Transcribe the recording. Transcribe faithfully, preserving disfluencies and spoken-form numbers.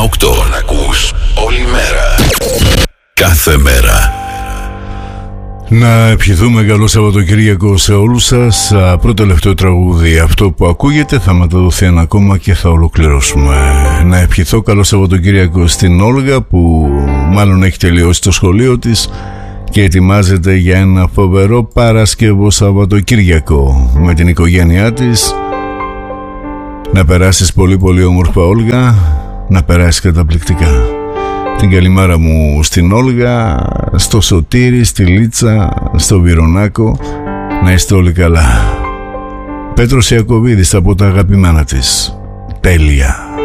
οκτώ. Τον ακούς όλη μέρα, κάθε μέρα. Να ευχηθούμε καλό Σαββατοκύριακο σε όλους σας. Πρώτο τελευταίο τραγούδι, αυτό που ακούγεται, θα μεταδοθεί ένα ακόμα και θα ολοκληρώσουμε. Να ευχηθώ καλό Σαββατοκύριακο στην Όλγα, που μάλλον έχει τελειώσει το σχολείο της και ετοιμάζεται για ένα φοβερό Παρασκευό Σαββατοκύριακο με την οικογένειά της. Να περάσεις πολύ πολύ όμορφα, Όλγα, να περάσεις καταπληκτικά. Την καλημέρα μου στην Όλγα, στο Σωτήρη, στη Λίτσα, στο Βιρονάκο. Να είστε όλοι καλά. Πέτρος Ιακωβίδης από τα αγαπημένα της. Τέλεια.